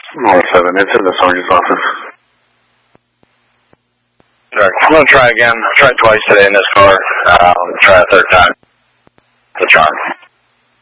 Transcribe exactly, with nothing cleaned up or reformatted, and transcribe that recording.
one seven, it's in the sergeant's office. Right. I'm going to try again. I tried twice today in this car. Uh, I'll try a third time. The charm.